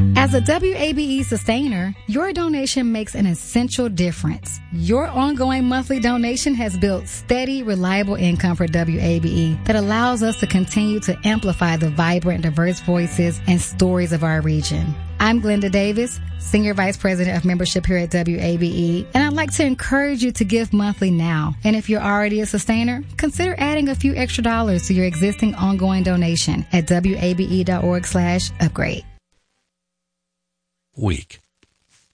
As a WABE sustainer, your donation makes an essential difference. Your ongoing monthly donation has built steady, reliable income for WABE that allows us to continue to amplify the vibrant, diverse voices and stories of our region. I'm Glenda Davis, Senior Vice President of Membership here at WABE, and I'd like to encourage you to give monthly now. And if you're already a sustainer, consider adding a few extra dollars to your existing ongoing donation at wabe.org/upgrade. Week.